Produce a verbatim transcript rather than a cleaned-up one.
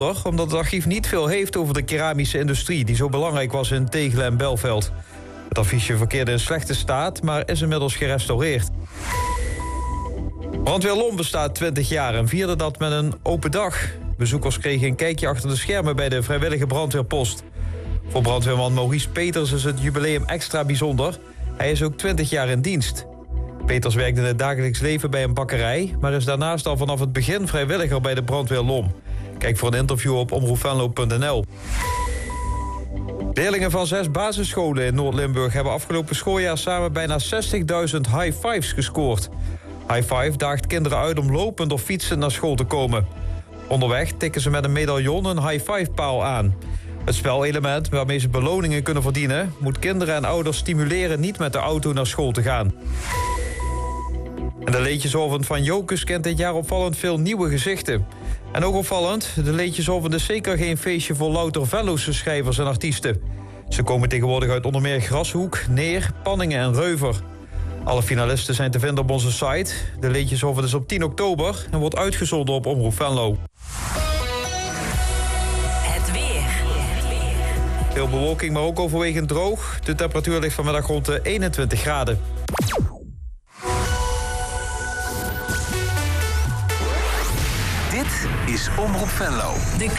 omdat het archief niet veel heeft over de keramische industrie die zo belangrijk was in Tegelen en Belveld. Het affiche verkeerde in slechte staat, maar is inmiddels gerestaureerd. Brandweer Lom bestaat twintig jaar en vierde dat met een open dag. Bezoekers kregen een kijkje achter de schermen bij de vrijwillige brandweerpost. Voor brandweerman Maurice Peters is het jubileum extra bijzonder. Hij is ook twintig jaar in dienst. Peters werkt in het dagelijks leven bij een bakkerij, maar is daarnaast al vanaf het begin vrijwilliger bij de brandweer Lom. Kijk voor een interview op omroep venlo punt n l. Leerlingen van zes basisscholen in Noord-Limburg hebben afgelopen schooljaar samen bijna zestigduizend high fives gescoord. High five daagt kinderen uit om lopend of fietsend naar school te komen. Onderweg tikken ze met een medaillon een high five paal aan. Het spelelement waarmee ze beloningen kunnen verdienen moet kinderen en ouders stimuleren niet met de auto naar school te gaan. En de Leedjeshoven van Jokus kent dit jaar opvallend veel nieuwe gezichten. En ook opvallend, de Leedjeshoven is zeker geen feestje voor louter Venlose schrijvers en artiesten. Ze komen tegenwoordig uit onder meer Grashoek, Neer, Panningen en Reuver. Alle finalisten zijn te vinden op onze site. De Leedjeshoven is op tien oktober en wordt uitgezonden op Omroep Venlo. Het weer. Het weer. Veel bewolking, maar ook overwegend droog. De temperatuur ligt vanmiddag rond de eenentwintig graden. Dit is Omroep Venlo. De